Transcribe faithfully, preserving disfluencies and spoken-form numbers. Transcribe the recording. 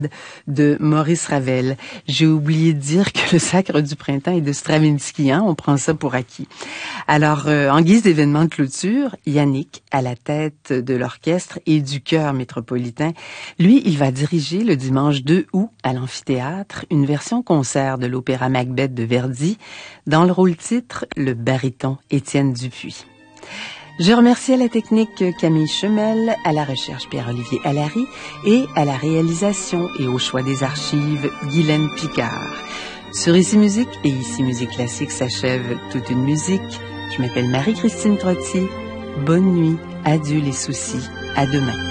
de Maurice Ravel. J'ai oublié de dire que le Sacre du printemps est de Stravinsky, hein? On prend ça pour acquis. Alors, euh, en guise d'événement de clôture, Yannick, à la tête de l'orchestre et du chœur métropolitain, lui, il va diriger le dimanche deux août à l'amphithéâtre une version concert de l'opéra Macbeth de Verdi, dans le rôle-titre, le baryton Étienne Dupuis. Je remercie à la technique Camille Chemel, à la recherche Pierre-Olivier Allary et à la réalisation et au choix des archives Guylaine Picard. Sur Ici Musique et Ici Musique Classique s'achève toute une musique. Je m'appelle Marie-Christine Trotti. Bonne nuit, adieu les soucis, à demain.